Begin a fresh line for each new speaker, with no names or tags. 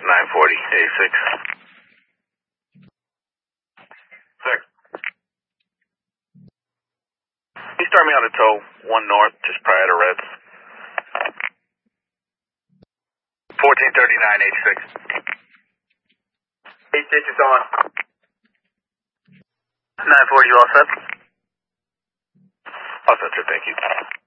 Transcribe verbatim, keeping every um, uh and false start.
nine forty, A six. Six. Can you start me on a tow, one north, just prior to Reds? fourteen thirty-nine, H six.
H six is on.
nine forty, you all set? All set, sir, thank you.